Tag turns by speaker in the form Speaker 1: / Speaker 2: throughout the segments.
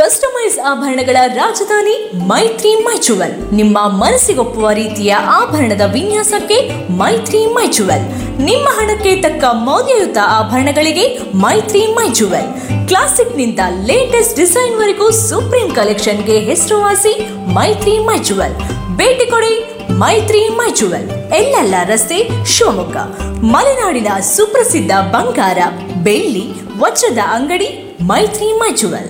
Speaker 1: Customise ಆಭರಣಗಳ ರಾಜಧಾನಿ ಮೈತ್ರಿ ಮೈಚುವಲ್. ನಿಮ್ಮ ಮನಸ್ಸಿಗೊಪ್ಪುವ ರೀತಿಯ ಆಭರಣದ ವಿನ್ಯಾಸಕ್ಕೆ ಮೈತ್ರಿ ಮೈಚುವಲ್. ನಿಮ್ಮ ಹಣಕ್ಕೆ ತಕ್ಕ ಮೌಲ್ಯಯುತ ಆಭರಣಗಳಿಗೆ ಮೈತ್ರಿ ಮೈಚುವಲ್. ಕ್ಲಾಸಿಕ್ನಿಂದ ಲೇಟೆಸ್ಟ್ ಡಿಸೈನ್ ವರೆಗೂ ಸುಪ್ರೀಂ ಕಲೆಕ್ಷನ್ಗೆ ಹೆಸರುವಾಸಿ ಮೈತ್ರಿ ಮೈಚುವಲ್. ಭೇಟಿ ಕೊಡಿ ಮೈತ್ರಿ ಮೈಚುವಲ್, ಎಲ್ಲೆಲ್ಲ ರಸ್ತೆ, ಶಿವಮೊಗ್ಗ. ಮಲೆನಾಡಿನ ಸುಪ್ರಸಿದ್ಧ ಬಂಗಾರ, ಬೆಳ್ಳಿ, ವಜ್ರದ ಅಂಗಡಿ ಮೈತ್ರಿ ಮೈಚುವಲ್.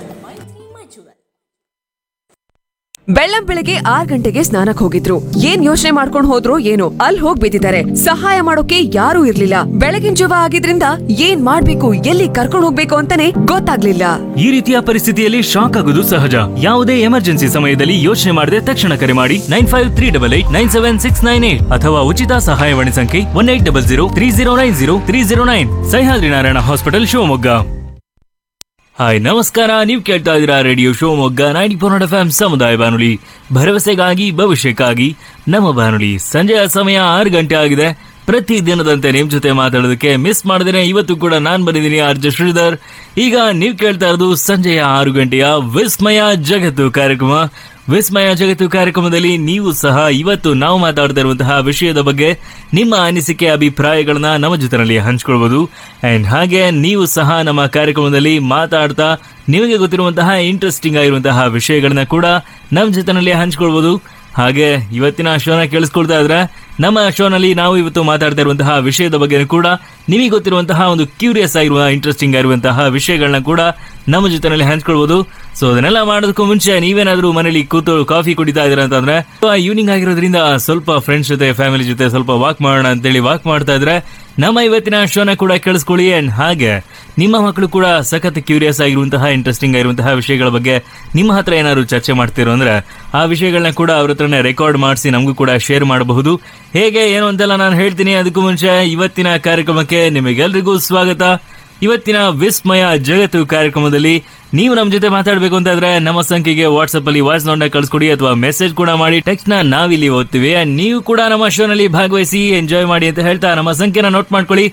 Speaker 2: ಬೆಳ್ಳಂ ಬೆಳಗ್ಗೆ 6 ಗಂಟೆಗೆ ಸ್ನಾನಕ್ ಹೋಗಿದ್ರು. ಏನ್ ಯೋಚನೆ ಮಾಡ್ಕೊಂಡ್ ಹೋದ್ರು ಏನೋ, ಅಲ್ಲಿ ಹೋಗ್ ಬಿದ್ದಿದ್ದಾರೆ. ಸಹಾಯ ಮಾಡೋಕೆ ಯಾರೂ ಇರ್ಲಿಲ್ಲ. ಬೆಳಗಿನ ಜವ ಆಗಿದ್ರಿಂದ ಏನ್ ಮಾಡ್ಬೇಕು, ಎಲ್ಲಿ ಕರ್ಕೊಂಡ್ ಹೋಗ್ಬೇಕು ಅಂತಾನೆ ಗೊತ್ತಾಗ್ಲಿಲ್ಲ.
Speaker 3: ಈ ರೀತಿಯ ಪರಿಸ್ಥಿತಿಯಲ್ಲಿ ಶಾಕ್ ಆಗೋದು ಸಹಜ. ಯಾವುದೇ ಎಮರ್ಜೆನ್ಸಿ ಸಮಯದಲ್ಲಿ ಯೋಚನೆ ಮಾಡದೆ ತಕ್ಷಣ ಕರೆ ಮಾಡಿ 9538897698 ಅಥವಾ ಉಚಿತ ಸಹಾಯವಾಣಿ ಸಂಖ್ಯೆ 180030903009. ಸಹ್ಯಾದ್ರಿ ನಾರಾಯಣ ಹಾಸ್ಪಿಟಲ್, ಶಿವಮೊಗ್ಗ. ಹಾಯ್, ನಮಸ್ಕಾರ. ನೀವು ಕೇಳ್ತಾ ಇದ್ದೀರಾ ರೇಡಿಯೋ ಶಿವಮೊಗ್ಗ 94 FM ಸಮುದಾಯ ಬಾನುಲಿ, ಭರವಸೆಗಾಗಿ ಭವಿಷ್ಯಕ್ಕಾಗಿ ನಮ್ಮ ಬಾನುಲಿ. ಸಂಜೆಯ ಸಮಯ 6 ಗಂಟೆ ಆಗಿದೆ. ಪ್ರತಿ ದಿನದಂತೆ ನಿಮ್ ಜೊತೆ ಮಾತಾಡೋದಕ್ಕೆ ಮಿಸ್ ಮಾಡಿದ್ರೆ ಇವತ್ತು ಕೂಡ ನಾನ್ ಬಂದಿದ್ದೀನಿ, ಆರ್ಜೆ ಶ್ರೀಧರ್. ಈಗ ನೀವು ಕೇಳ್ತಾ ಇರೋದು ಸಂಜೆಯ 6 ಗಂಟೆಯ ವಿಸ್ಮಯ ಜಗತ್ತು ಕಾರ್ಯಕ್ರಮ. ವಿಸ್ಮಯ ಜಗತ್ತು ಕಾರ್ಯಕ್ರಮದಲ್ಲಿ ನೀವು ಸಹ ಇವತ್ತು ನಾವು ಮಾತಾಡ್ತಾ ಇರುವಂತಹ ವಿಷಯದ ಬಗ್ಗೆ ನಿಮ್ಮ ಅನಿಸಿಕೆ, ಅಭಿಪ್ರಾಯಗಳನ್ನ ನಮ್ಮ ಜೊತೆನಲ್ಲಿ ಹಂಚ್ಕೊಳ್ಬಹುದು. ಅಂಡ್ ಹಾಗೆ ನೀವು ಸಹ ನಮ್ಮ ಕಾರ್ಯಕ್ರಮದಲ್ಲಿ ಮಾತಾಡ್ತಾ ನಿಮಗೆ ಗೊತ್ತಿರುವಂತಹ ಇಂಟ್ರೆಸ್ಟಿಂಗ್ ಆಗಿರುವಂತಹ ವಿಷಯಗಳನ್ನ ಕೂಡ ನಮ್ಮ ಜೊತೆನಲ್ಲಿ ಹಂಚ್ಕೊಳ್ಬಹುದು. ಹಾಗೆ ಇವತ್ತಿನ ಶೋನ ಕೇಳಿಸ್ಕೊಳ್ತಾ ಇದ್ರೆ ನಮ್ಮ ಶೋನಲ್ಲಿ ನಾವು ಇವತ್ತು ಮಾತಾಡ್ತಾ ಇರುವಂತಹ ವಿಷಯದ ಬಗ್ಗೆ ಕೂಡ ನಿಮಗೆ ಗೊತ್ತಿರುವಂತಹ ಒಂದು ಕ್ಯೂರಿಯಸ್ ಆಗಿರುವ, ಇಂಟ್ರೆಸ್ಟಿಂಗ್ ಆಗಿರುವಂತಹ ವಿಷಯಗಳನ್ನ ಕೂಡ ನಮ್ಮ ಜೊತೆನಲ್ಲಿ ಹಂಚ್ಕೊಳ್ಬಹುದು. ಸೊ ಅದನ್ನೆಲ್ಲ ಮಾಡೋದಕ್ಕೂ ಮುಂಚೆ ನೀವೇನಾದ್ರೂ ಮನೇಲಿ ಕೂತು ಕಾಫಿ ಕುಡಿತಾ ಇದ್ದೀರಾ ಅಂತಂದ್ರೆ, ಈವ್ನಿಂಗ್ ಆಗಿರೋದ್ರಿಂದ ಸ್ವಲ್ಪ ಫ್ರೆಂಡ್ಸ್ ಜೊತೆ, ಫ್ಯಾಮಿಲಿ ಜೊತೆ ಸ್ವಲ್ಪ ವಾಕ್ ಮಾಡೋಣ ಅಂತೇಳಿ ವಾಕ್ ಮಾಡ್ತಾ ಇದ್ರೆ ನಮ್ಮ ಇವತ್ತಿನ ಶೋನ ಕೂಡ ಕೇಳಿಸ್ಕೊಳ್ಳಿ. ಅಂಡ್ ಹಾಗೆ ನಿಮ್ಮ ಮಕ್ಕಳು ಕೂಡ ಸಖತ್ ಕ್ಯೂರಿಯಸ್ ಆಗಿರುವಂತಹ, ಇಂಟ್ರೆಸ್ಟಿಂಗ್ ಆಗಿರುವಂತಹ ವಿಷಯಗಳ ಬಗ್ಗೆ ನಿಮ್ಮ ಹತ್ರ ಏನಾದ್ರು ಚರ್ಚೆ ಮಾಡ್ತಿರೋ ಅಂದ್ರೆ ಆ ವಿಷಯಗಳನ್ನ ಕೂಡ ಅವ್ರ ಹತ್ರನೇ ರೆಕಾರ್ಡ್ ಮಾಡಿಸಿ ನಮಗೂ ಕೂಡ ಶೇರ್ ಮಾಡಬಹುದು. ಹೇಗೆ ಏನು ಅಂತೆಲ್ಲ ನಾನು ಹೇಳ್ತೀನಿ. ಅದಕ್ಕೂ ಮುಂಚೆ ಇವತ್ತಿನ ಕಾರ್ಯಕ್ರಮಕ್ಕೆ ನಿಮಗೆಲ್ರಿಗೂ ಸ್ವಾಗತ. ಇವತ್ತಿನ ವಿಸ್ಮಯ ಜಗತ್ತು ಕಾರ್ಯಕ್ರಮದಲ್ಲಿ ನೀವು ನಮ್ಮ ಜೊತೆ ಮಾತಾಡಬೇಕು ಅಂತಾದ್ರೆ ನಮ್ಮ ಸಂಖ್ಯೆಗೆ ವಾಟ್ಸ್ಆಪ್ ಅಲ್ಲಿ ವಾಯ್ಸ್ ನೋಟ್ನ ಕಳಿಸ್ಕೊಡಿ ಅಥವಾ ಮೆಸೇಜ್ ಕೂಡ ಮಾಡಿ. ಟೆಕ್ಸ್ಟ್ ನ ನಾವಿಲ್ಲಿ ಓದ್ತೀವಿ. ನೀವು ಕೂಡ ನಮ್ಮ ಶೋನಲ್ಲಿ ಭಾಗವಹಿಸಿ ಎಂಜಾಯ್ ಮಾಡಿ ಅಂತ ಹೇಳ್ತಾ ನಮ್ಮ ಸಂಖ್ಯೆನ ನೋಟ್ ಮಾಡ್ಕೊಳ್ಳಿ.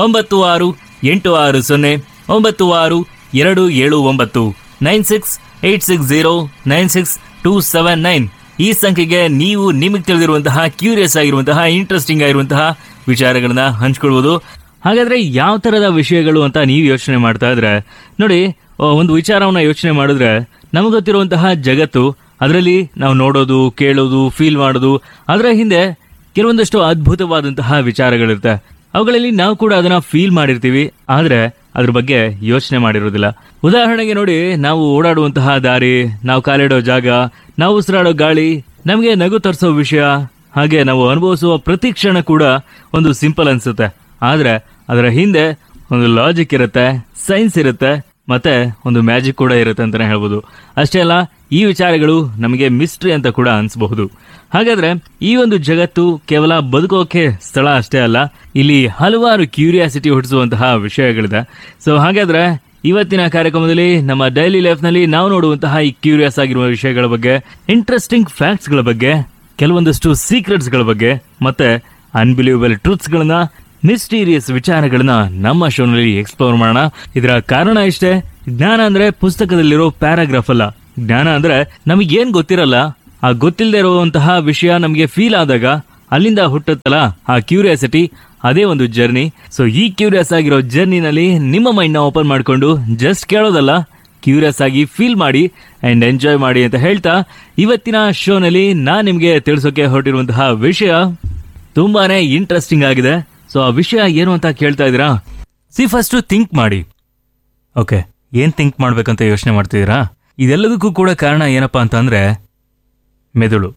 Speaker 3: 9686296279 9686096279. ಈ ಸಂಖ್ಯೆಗೆ ನೀವು ನಿಮಗೆ ತಿಳಿದಿರುವಂತಹ, ಕ್ಯೂರಿಯಸ್ ಆಗಿರುವಂತಹ, ಇಂಟ್ರೆಸ್ಟಿಂಗ್ ಆಗಿರುವಂತಹ ವಿಚಾರಗಳನ್ನ ಹಂಚ್ಕೊಳ್ಬಹುದು. ಹಾಗಾದ್ರೆ ಯಾವ ತರದ ವಿಷಯಗಳು ಅಂತ ನೀವು ಯೋಚನೆ ಮಾಡ್ತಾ ಇದ್ರೆ ನೋಡಿ, ಒಂದು ವಿಚಾರವನ್ನ ಯೋಚನೆ ಮಾಡಿದ್ರೆ ನಮಗೆ ಗೊತ್ತಿರುವಂತಹ ಜಗತ್ತು, ಅದರಲ್ಲಿ ನಾವು ನೋಡೋದು, ಕೇಳೋದು, ಫೀಲ್ ಮಾಡೋದು, ಅದರ ಹಿಂದೆ ಕೆಲವೊಂದಷ್ಟು ಅದ್ಭುತವಾದಂತಹ ವಿಚಾರಗಳಿರುತ್ತೆ. ಅವುಗಳಲ್ಲಿ ನಾವು ಕೂಡ ಅದನ್ನ ಫೀಲ್ ಮಾಡಿರ್ತೀವಿ, ಆದ್ರೆ ಅದ್ರ ಬಗ್ಗೆ ಯೋಚನೆ ಮಾಡಿರೋದಿಲ್ಲ. ಉದಾಹರಣೆಗೆ ನೋಡಿ, ನಾವು ಓಡಾಡುವಂತಹ ದಾರಿ, ನಾವು ಕಾಲಿಡೋ ಜಾಗ, ನಾವು ಉಸಿರಾಡೋ ಗಾಳಿ, ನಮಗೆ ನಗು ತರಿಸೋ ವಿಷಯ, ಹಾಗೆ ನಾವು ಅನುಭವಿಸುವ ಪ್ರತಿ ಕ್ಷಣ ಕೂಡ ಒಂದು ಸಿಂಪಲ್ ಅನ್ಸುತ್ತೆ. ಆದ್ರೆ ಅದರ ಹಿಂದೆ ಒಂದು ಲಾಜಿಕ್ ಇರುತ್ತೆ, ಸೈನ್ಸ್ ಇರುತ್ತೆ, ಮತ್ತೆ ಒಂದು ಮ್ಯಾಜಿಕ್ ಕೂಡ ಇರುತ್ತೆ ಅಂತಾನೆ ಹೇಳ್ಬೋದು. ಅಷ್ಟೇ ಅಲ್ಲ, ಈ ವಿಚಾರಗಳು ನಮಗೆ ಮಿಸ್ಟ್ರಿ ಅಂತ ಕೂಡ ಅನ್ಸಬಹುದು. ಹಾಗಾದ್ರೆ ಈ ಒಂದು ಜಗತ್ತು ಕೇವಲ ಬದುಕೋಕೆ ಸ್ಥಳ ಅಷ್ಟೇ ಅಲ್ಲ, ಇಲ್ಲಿ ಹಲವಾರು ಕ್ಯೂರಿಯಾಸಿಟಿ ಹುಟ್ಟಿಸುವಂತಹ ವಿಷಯಗಳಿದೆ. ಸೊ ಹಾಗಾದ್ರೆ ಇವತ್ತಿನ ಕಾರ್ಯಕ್ರಮದಲ್ಲಿ ನಮ್ಮ ಡೈಲಿ ಲೈಫ್ ನಲ್ಲಿ ನಾವು ನೋಡುವಂತಹ ಈ ಕ್ಯೂರಿಯಸ್ ಆಗಿರುವ ವಿಷಯಗಳ ಬಗ್ಗೆ, ಇಂಟ್ರೆಸ್ಟಿಂಗ್ ಫ್ಯಾಕ್ಟ್ಸ್ ಗಳ ಬಗ್ಗೆ, ಕೆಲವೊಂದಷ್ಟು ಸೀಕ್ರೆಟ್ಸ್ ಗಳ ಬಗ್ಗೆ, ಮತ್ತೆ ಅನ್ಬಿಲೀವಬಲ್ ಟ್ರೂತ್ಸ್ ಗಳನ್ನ, ಮಿಸ್ಟೀರಿಯಸ್ ವಿಚಾರಗಳನ್ನ ನಮ್ಮ ಶೋನಲ್ಲಿ ಎಕ್ಸ್ಪ್ಲೋರ್ ಮಾಡೋಣ. ಇದರ ಕಾರಣ ಇಷ್ಟೇ, ಜ್ಞಾನ ಅಂದ್ರೆ ಪುಸ್ತಕದಲ್ಲಿರೋ ಪ್ಯಾರಾಗ್ರಾಫ್ ಅಲ್ಲ. ಜ್ಞಾನ ಅಂದ್ರೆ ನಮಗೇನ್ ಗೊತ್ತಿರಲ್ಲ, ಆ ಗೊತ್ತಿಲ್ಲದೆ ಇರುವಂತಹ ವಿಷಯ ನಮಗೆ ಫೀಲ್ ಆದಾಗ ಅಲ್ಲಿಂದ ಹುಟ್ಟುತ್ತಲ್ಲ ಆ ಕ್ಯೂರಿಯಾಸಿಟಿ, ಅದೇ ಒಂದು ಜರ್ನಿ. ಸೊ ಈ ಕ್ಯೂರಿಯಸ್ ಆಗಿರೋ ಜರ್ನಿನಲ್ಲಿ ನಿಮ್ಮ ಮೈಂಡ್ ನ ಓಪನ್ ಮಾಡ್ಕೊಂಡು ಜಸ್ಟ್ ಕೇಳೋದಲ್ಲ, ಕ್ಯೂರಿಯಸ್ ಆಗಿ ಫೀಲ್ ಮಾಡಿ ಅಂಡ್ ಎಂಜಾಯ್ ಮಾಡಿ ಅಂತ ಹೇಳ್ತಾ ಇವತ್ತಿನ ಶೋನಲ್ಲಿ ನಾನ್ ನಿಮ್ಗೆ ತಿಳಿಸೋಕೆ ಹೊರಟಿರುವಂತಹ ವಿಷಯ ತುಂಬಾನೇ ಇಂಟ್ರೆಸ್ಟಿಂಗ್ ಆಗಿದೆ. ಸೊ ಆ ವಿಷಯ ಏನು ಅಂತ ಕೇಳ್ತಾ ಇದ್ದೀರಾ? ಫಸ್ಟ್ ಥಿಂಕ್ ಮಾಡಿ. ಓಕೆ, ಏನ್ ಥಿಂಕ್ ಮಾಡ್ಬೇಕಂತ ಯೋಚನೆ ಮಾಡ್ತಿದ್ದೀರಾ? ಇದೆಲ್ಲದಕ್ಕೂ ಕೂಡ ಕಾರಣ ಏನಪ್ಪಾ ಅಂತಂದ್ರೆ ಮೆದುಳು.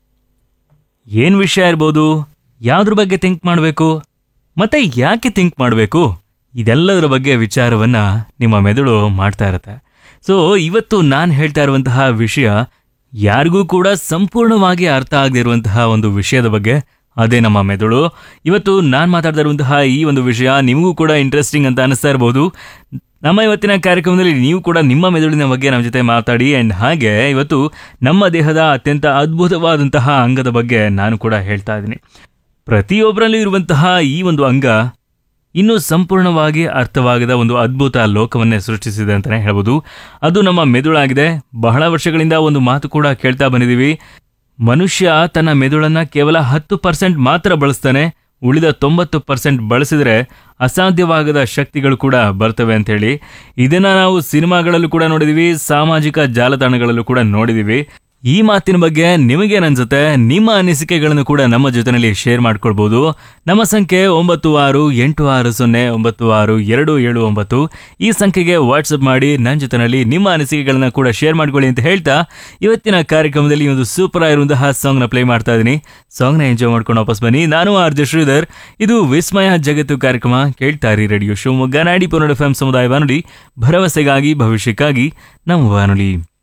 Speaker 3: ಏನ್ ವಿಷಯ ಇರ್ಬೋದು, ಯಾವ್ದ್ರ ಬಗ್ಗೆ ಥಿಂಕ್ ಮಾಡಬೇಕು, ಮತ್ತೆ ಯಾಕೆ ಥಿಂಕ್ ಮಾಡಬೇಕು, ಇದೆಲ್ಲದರ ಬಗ್ಗೆ ವಿಚಾರವನ್ನ ನಿಮ್ಮ ಮೆದುಳು ಮಾಡ್ತಾ ಇರತ್ತೆ. ಸೊ ಇವತ್ತು ನಾನು ಹೇಳ್ತಾ ಇರುವಂತಹ ವಿಷಯ ಯಾರಿಗೂ ಕೂಡ ಸಂಪೂರ್ಣವಾಗಿ ಅರ್ಥ ಆಗದಿರುವಂತಹ ಒಂದು ವಿಷಯದ ಬಗ್ಗೆ, ಅದೇ ನಮ್ಮ ಮೆದುಳು. ಇವತ್ತು ನಾನು ಮಾತಾಡ್ತಾ ಇರುವಂತಹ ಈ ಒಂದು ವಿಷಯ ನಿಮಗೂ ಕೂಡ ಇಂಟ್ರೆಸ್ಟಿಂಗ್ ಅಂತ ಅನಿಸ್ತಾ ಇರಬಹುದು. ನಮ್ಮ ಇವತ್ತಿನ ಕಾರ್ಯಕ್ರಮದಲ್ಲಿ ನೀವು ಕೂಡ ನಿಮ್ಮ ಮೆದುಳಿನ ಬಗ್ಗೆ ನಮ್ಮ ಜೊತೆ ಮಾತಾಡಿ. ಅಂಡ್ ಹಾಗೆ ಇವತ್ತು ನಮ್ಮ ದೇಹದ ಅತ್ಯಂತ ಅದ್ಭುತವಾದಂತಹ ಅಂಗದ ಬಗ್ಗೆ ನಾನು ಕೂಡ ಹೇಳ್ತಾ ಇದ್ದೀನಿ. ಪ್ರತಿಯೊಬ್ಬರಲ್ಲಿ ಇರುವಂತಹ ಈ ಒಂದು ಅಂಗ ಇನ್ನೂ ಸಂಪೂರ್ಣವಾಗಿ ಅರ್ಥವಾಗದ ಒಂದು ಅದ್ಭುತ ಲೋಕವನ್ನೇ ಸೃಷ್ಟಿಸಿದೆ ಅಂತಲೇ ಹೇಳ್ಬೋದು. ಅದು ನಮ್ಮ ಮೆದುಳಾಗಿದೆ. ಬಹಳ ವರ್ಷಗಳಿಂದ ಒಂದು ಮಾತು ಕೂಡ ಕೇಳ್ತಾ ಬಂದಿದ್ದೀವಿ, ಮನುಷ್ಯ ತನ್ನ ಮೆದುಳನ್ನ ಕೇವಲ 10% ಮಾತ್ರ ಬಳಸ್ತಾನೆ, ಉಳಿದ 90% ಬಳಸಿದ್ರೆ ಅಸಾಧ್ಯವಾಗದ ಶಕ್ತಿಗಳು ಕೂಡ ಬರ್ತವೆ ಅಂತ ಹೇಳಿ. ಇದನ್ನ ನಾವು ಸಿನಿಮಾಗಳಲ್ಲೂ ಕೂಡ ನೋಡಿದೀವಿ, ಸಾಮಾಜಿಕ ಜಾಲತಾಣಗಳಲ್ಲೂ ಕೂಡ ನೋಡಿದೀವಿ. ಈ ಮಾತಿನ ಬಗ್ಗೆ ನಿಮಗೇನನ್ಸುತ್ತೆ? ನಿಮ್ಮ ಅನಿಸಿಕೆಗಳನ್ನು ಕೂಡ ನಮ್ಮ ಜೊತೆನಲ್ಲಿ ಶೇರ್ ಮಾಡ್ಕೊಳ್ಬಹುದು. ನಮ್ಮ ಸಂಖ್ಯೆ 9660962279 ಈ ಸಂಖ್ಯೆಗೆ ವಾಟ್ಸಪ್ ಮಾಡಿ ನನ್ನ ಜೊತೆನಲ್ಲಿ ನಿಮ್ಮ ಅನಿಸಿಕೆಗಳನ್ನ ಕೂಡ ಶೇರ್ ಮಾಡ್ಕೊಳ್ಳಿ ಅಂತ ಹೇಳ್ತಾ ಇವತ್ತಿನ ಕಾರ್ಯಕ್ರಮದಲ್ಲಿ ಒಂದು ಸೂಪರ್ ಆಗಿರುವಂತಹ ಸಾಂಗ್ನ ಪ್ಲೇ ಮಾಡ್ತಾ ಇದ್ದೀನಿ. ಸಾಂಗ್ನ ಎಂಜಾಯ್ ಮಾಡ್ಕೊಂಡು ವಾಪಸ್ ಬನ್ನಿ. ನಾನು ಆರ್.ಜೆ. ಶ್ರೀಧರ್. ಇದು ವಿಸ್ಮಯ ಜಗತ್ತು ಕಾರ್ಯಕ್ರಮ. ಕೇಳ್ತಾರಿ ರೇಡಿಯೋ ಶಿವಮೊಗ್ಗ 90.FM ಸಮುದಾಯ ಬಾನುಲಿ, ಭರವಸೆಗಾಗಿ ಭವಿಷ್ಯಕ್ಕಾಗಿ ನಮ್ಮ ಬಾನುಲಿ.